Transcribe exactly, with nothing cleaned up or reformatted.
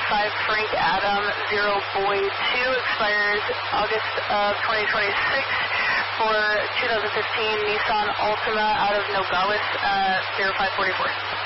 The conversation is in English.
five Frank Adam, zero Boy two, expires August of twenty twenty-six for two thousand fifteen Nissan Altima out of Nogales, uh, zero five four four.